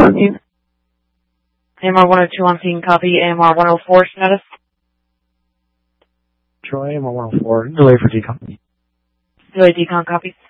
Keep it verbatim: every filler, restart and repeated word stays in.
on you. A M R one oh two on scene, copy. A M R one oh four status. Troy, A M R one oh four, delay for decon. Delay decon, copy.